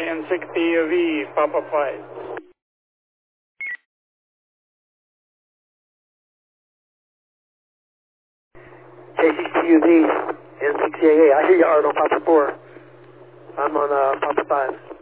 N60V, Papa 5. J62V, N60AA. I hear you, Arnold, Papa 4. I'm on Papa 5.